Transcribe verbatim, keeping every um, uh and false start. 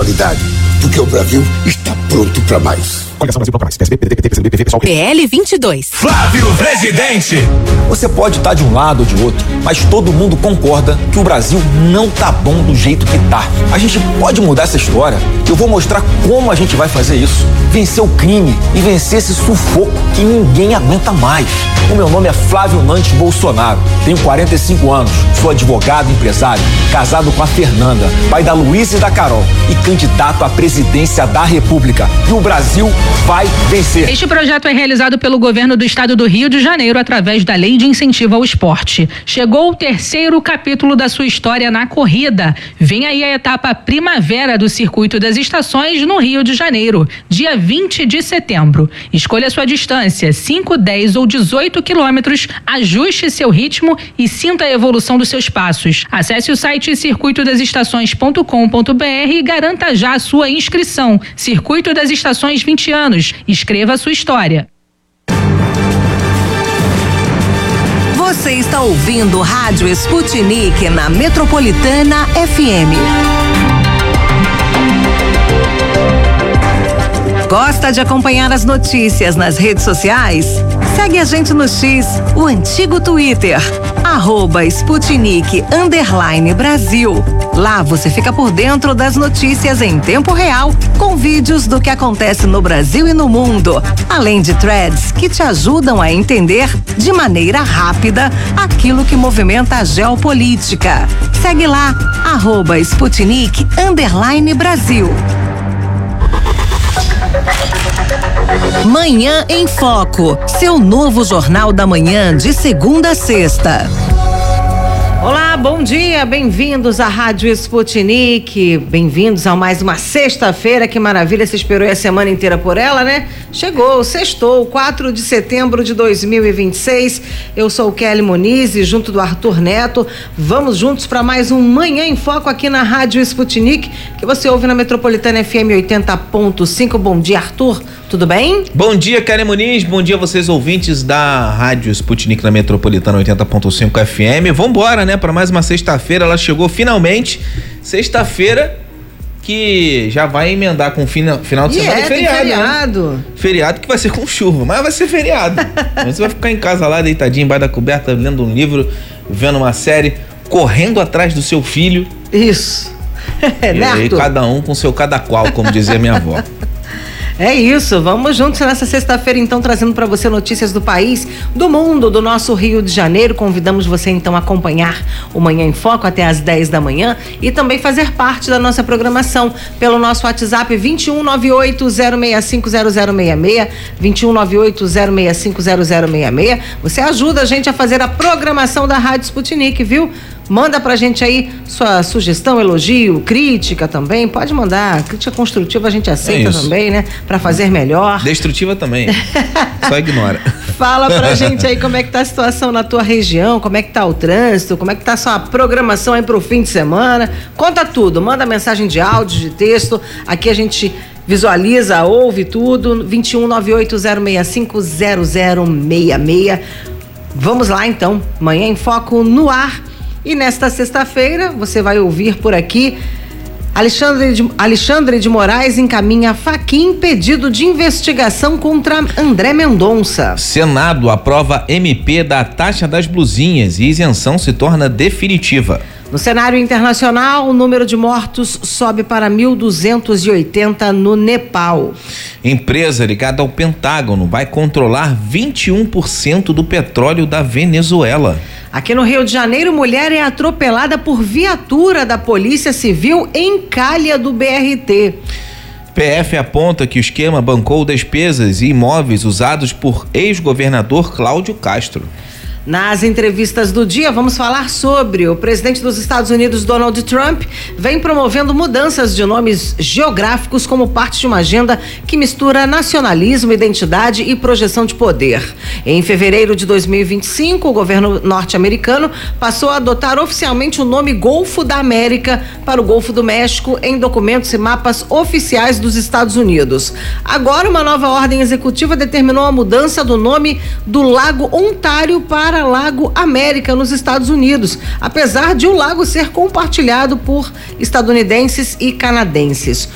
qualidade, porque o Brasil está pronto para mais. Coligação Brasil Bloco Mais, P S B, P D T, P T, P C B, P V, Pessoal. P L vinte e dois. Flávio Presidente. Você pode estar de um lado ou de outro, mas todo mundo concorda que o Brasil não tá bom do jeito que tá. A gente pode mudar essa história. Eu vou mostrar como a gente vai fazer isso. Vencer o crime e vencer esse sufoco que ninguém aguenta mais. O meu nome é Flávio Nantes Bolsonaro. Tenho quarenta e cinco anos, sou advogado e empresário, casado com a Fernanda, pai da Luísa e da Carol e candidato à presidência da República. E o Brasil vai vencer. Este projeto é realizado pelo governo do estado do Rio de Janeiro através da Lei de Incentivo ao Esporte. Chegou o terceiro capítulo da sua história na corrida. Vem aí a etapa Primavera do Circuito das Estações no Rio de Janeiro, dia vinte de setembro. Escolha sua distância, cinco, dez ou dezoito quilômetros, ajuste seu ritmo e sinta a evolução dos seus passos. Acesse o site circuito das estações ponto com ponto br e garanta já a sua inscrição. Circuito das Estações, vinte anos. Escreva a sua história. Você está ouvindo Rádio Sputnik na Metropolitana F M. Gosta de acompanhar as notícias nas redes sociais? Segue a gente no X, o antigo Twitter, arroba Sputnik underline Brasil. Lá você fica por dentro das notícias em tempo real, com vídeos do que acontece no Brasil e no mundo, além de threads que te ajudam a entender de maneira rápida aquilo que movimenta a geopolítica. Segue lá, arroba Sputnik underline Brasil. Manhã em Foco, seu novo jornal da manhã de segunda a sexta. Olá, bom dia, bem-vindos à Rádio Sputnik, bem-vindos a mais uma sexta-feira, que maravilha, se esperou a semana inteira por ela, né? Chegou, sextou, quatro de setembro de dois mil e vinte e seis, eu sou o Kelly Muniz e junto do Arthur Neto, vamos juntos para mais um Manhã em Foco aqui na Rádio Sputnik, que você ouve na Metropolitana F M oitenta ponto cinco. Bom dia, Arthur, tudo bem? Bom dia, Kelly Muniz, bom dia a vocês ouvintes da Rádio Sputnik na Metropolitana oitenta ponto cinco F M. Vambora, né, para mais uma sexta-feira, ela chegou finalmente, sexta-feira que já vai emendar com fina, final de e semana é, e feriado. feriado. Né? Feriado que vai ser com chuva, mas vai ser feriado. Você vai ficar em casa lá, deitadinho, embaixo da coberta, lendo um livro, vendo uma série, correndo atrás do seu filho. Isso. E, né, e cada um com seu cada qual, como dizia minha avó. É isso, vamos juntos nessa sexta-feira então, trazendo para você notícias do país, do mundo, do nosso Rio de Janeiro. Convidamos você então a acompanhar o Manhã em Foco até às dez da manhã e também fazer parte da nossa programação pelo nosso WhatsApp vinte e um, nove oito, zero seis cinco, zero zero seis seis, vinte e um, nove oito, zero seis cinco, zero zero seis seis. Você ajuda a gente a fazer a programação da Rádio Sputnik, viu? Manda pra gente aí sua sugestão, elogio, crítica também. Pode mandar. Crítica construtiva a gente aceita é também, né? Pra fazer melhor. Destrutiva também. Só ignora. Fala pra gente aí como é que tá a situação na tua região, como é que tá o trânsito, como é que tá a sua programação aí pro fim de semana. Conta tudo. Manda mensagem de áudio, de texto. Aqui a gente visualiza, ouve tudo. vinte e um, nove oito, zero seis cinco, zero zero seis seis. Vamos lá então. Manhã em Foco no ar. E nesta sexta-feira, você vai ouvir por aqui, Alexandre de, Alexandre de Moraes encaminha Fachin pedido de investigação contra André Mendonça. Senado aprova M P da taxa das blusinhas e isenção se torna definitiva. No cenário internacional, o número de mortos sobe para mil duzentos e oitenta no Nepal. Empresa ligada ao Pentágono vai controlar vinte e um por cento do petróleo da Venezuela. Aqui no Rio de Janeiro, mulher é atropelada por viatura da Polícia Civil em calha do B R T. P F aponta que o esquema bancou despesas e imóveis usados por ex-governador Cláudio Castro. Nas entrevistas do dia, vamos falar sobre o presidente dos Estados Unidos, Donald Trump, vem promovendo mudanças de nomes geográficos como parte de uma agenda que mistura nacionalismo, identidade e projeção de poder. Em fevereiro de dois mil e vinte e cinco, o governo norte-americano passou a adotar oficialmente o nome Golfo da América para o Golfo do México em documentos e mapas oficiais dos Estados Unidos. Agora, uma nova ordem executiva determinou a mudança do nome do Lago Ontário para Lago América nos Estados Unidos, apesar de o lago ser compartilhado por estadunidenses e canadenses.